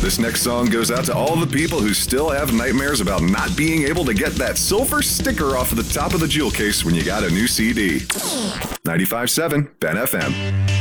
This next song goes out to all the people who still have nightmares about not being able to get that silver sticker off of the top of the jewel case when you got a new CD. 95.7 Ben FM.